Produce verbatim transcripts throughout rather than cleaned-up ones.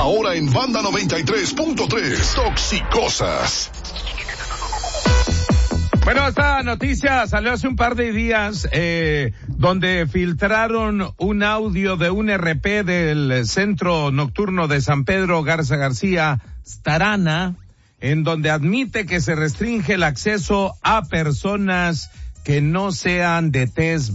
Ahora en Banda noventa y tres punto tres, Toxicosas. Bueno, esta noticia salió hace un par de días, eh, donde filtraron un audio de un R P del Centro Nocturno de San Pedro Garza García, Starana, en donde admite que se restringe el acceso a personas que no sean de tez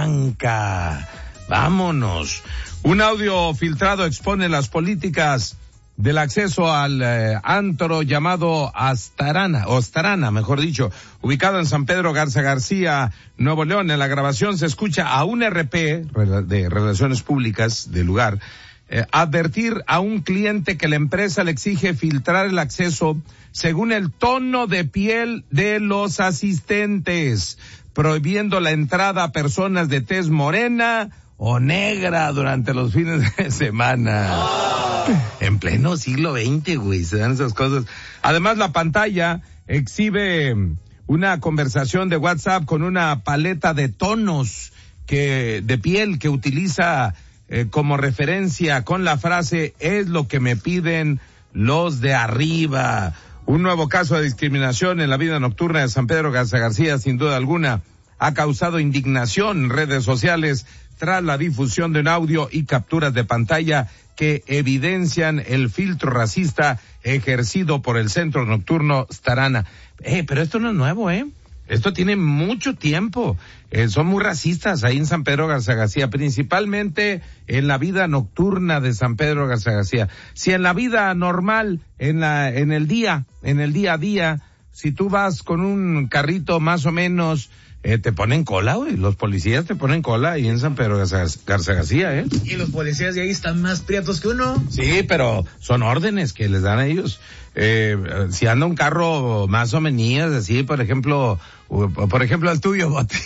blanca. Vámonos. Un audio filtrado expone las políticas del acceso al eh, antro llamado Astarana, o Starana, mejor dicho, ubicado en San Pedro Garza García, Nuevo León. En la grabación se escucha a un R P de Relaciones Públicas del lugar eh, advertir a un cliente que la empresa le exige filtrar el acceso según el tono de piel de los asistentes, prohibiendo la entrada a personas de tez morena o negra durante los fines de semana. Oh. En pleno siglo veinte, güey, se dan esas cosas. Además, la pantalla exhibe una conversación de WhatsApp con una paleta de tonos que de piel que utiliza eh, como referencia con la frase "es lo que me piden los de arriba". Un nuevo caso de discriminación en la vida nocturna de San Pedro Garza García, sin duda alguna, ha causado indignación en redes sociales tras la difusión de un audio y capturas de pantalla que evidencian el filtro racista ejercido por el Centro Nocturno Starana. Eh, pero esto no es nuevo, ¿eh? Esto tiene mucho tiempo. Eh, son muy racistas ahí en San Pedro Garza García, principalmente en la vida nocturna de San Pedro Garza García. Si en la vida normal, en la, en el día, en el día a día, si tú vas con un carrito más o menos, Eh, te ponen cola, güey. Los policías te ponen cola ahí en San Pedro Garza, Garza García, ¿eh? Y los policías de ahí están más prietos que uno. Sí, pero son órdenes que les dan a ellos. Eh, si anda un carro más o menos así, por ejemplo, por ejemplo el tuyo, Bote.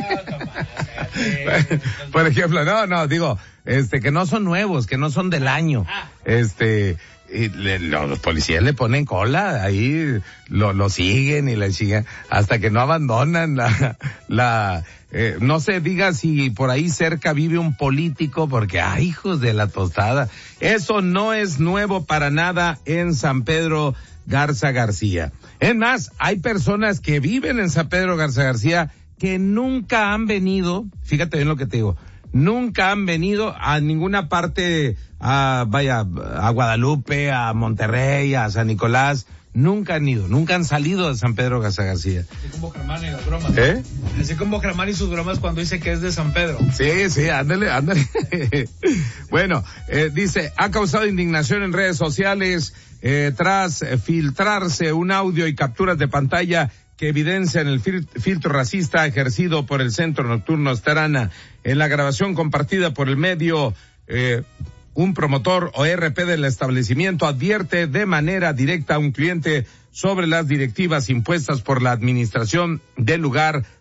Por ejemplo, no, no, digo, este, que no son nuevos, que no son del año. Este, y le, lo, los policías le ponen cola, ahí lo, lo siguen y le siguen hasta que no abandonan la, la, eh, no se diga si por ahí cerca vive un político, porque ay, hijos de la tostada. Eso no es nuevo para nada en San Pedro Garza García. Es más, hay personas que viven en San Pedro Garza García que nunca han venido, fíjate bien lo que te digo, nunca han venido a ninguna parte, a, vaya, a Guadalupe, a Monterrey, a San Nicolás, nunca han ido, nunca han salido de San Pedro Garza García. Así como Germán y las bromas. ¿Eh? Así como Germán y sus bromas cuando dice que es de San Pedro. Sí, sí, ándale, ándale. Bueno, eh, dice, ha causado indignación en redes sociales, eh, tras eh, filtrarse un audio y capturas de pantalla que evidencian el fil- filtro racista ejercido por el Centro Nocturno Starana. En la grabación compartida por el medio, eh, un promotor o R P del establecimiento advierte de manera directa a un cliente sobre las directivas impuestas por la administración del lugar